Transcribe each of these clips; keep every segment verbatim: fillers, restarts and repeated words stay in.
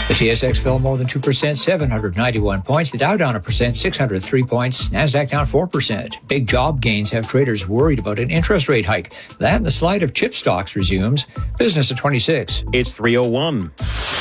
The T S X fell more than two percent, seven hundred ninety-one points. The Dow down a percent, six hundred three points. NASDAQ down four percent. Big job gains have traders worried about an interest rate hike. That and the slide of chip stocks resumes. Business at twenty-six. It's three oh one.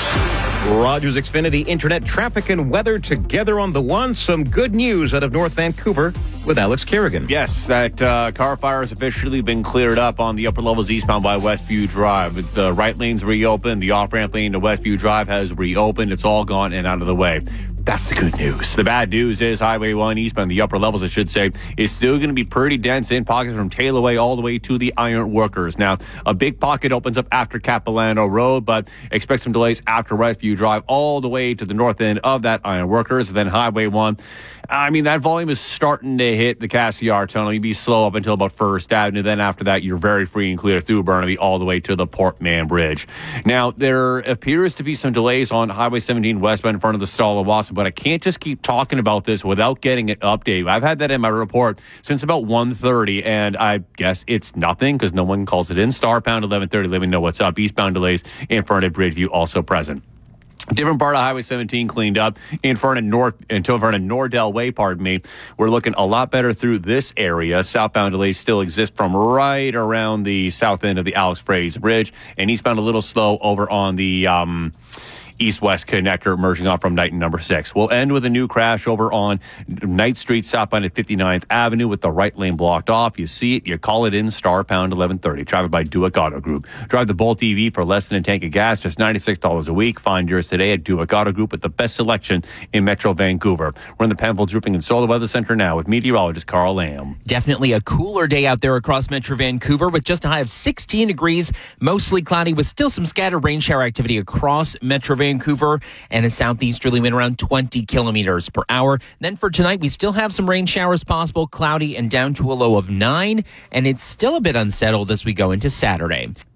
Rogers Xfinity Internet traffic and weather together on the one. Some good news out of North Vancouver with Alex Kerrigan. Yes, that uh, car fire has officially been cleared up on the upper levels eastbound by Westview Drive. The right lane's reopened. The off-ramp lane to Westview Drive has reopened. It's all gone and out of the way. That's the good news. The bad news is Highway one eastbound, the upper levels, I should say, is still going to be pretty dense in pockets from Taylorway all the way to the Iron Workers. Now, a big pocket opens up after Capilano Road, but expect some delays after Westview Drive all the way to the north end of that Iron Workers. Then Highway one, I mean, that volume is starting to hit the Cassiar Tunnel. You'd be slow up until about First Avenue. Then after that, you're very free and clear through Burnaby all the way to the Port Mann Bridge. Now, there appears to be some delays on Highway seventeen westbound in front of the Stall of Wasson, but I can't just keep talking about this without getting an update. I've had that in my report since about one thirty, and I guess it's nothing because no one calls it in. Star pound eleven thirty, let me know what's up. Eastbound delays in front of Bridgeview also present. Different part of Highway seventeen cleaned up in front of North, until in front of Nordell Way, pardon me. We're looking a lot better through this area. Southbound delays still exist from right around the south end of the Alex Fraser Bridge, and eastbound a little slow over on the um, east-west connector merging off from Knighton number six. We'll end with a new crash over on Knight Street southbound at fifty-ninth Avenue with the right lane blocked off. You see it, you call it in, star pound eleven thirty. Traffic by Duick Auto Group. Drive the Bolt E V for less than a tank of gas, just ninety-six dollars a week. Find yours today at Duick Auto Group with the best selection in Metro Vancouver. We're in the Penfolds Roofing and Solar Weather Center now with meteorologist Carl Lamb. Definitely a cooler day out there across Metro Vancouver with just a high of sixteen degrees, mostly cloudy with still some scattered rain shower activity across Metro Vancouver, and a southeasterly wind around twenty kilometers per hour. Then for tonight, we still have some rain showers possible, cloudy and down to a low of nine, and it's still a bit unsettled as we go into Saturday.